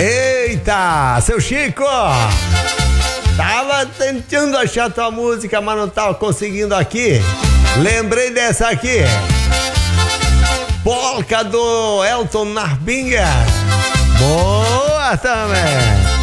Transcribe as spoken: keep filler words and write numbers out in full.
Eita, seu Chico! Tava tentando achar tua música, mas não tava conseguindo aqui. Lembrei dessa aqui. Polca do Elton Narbinha. Boa também.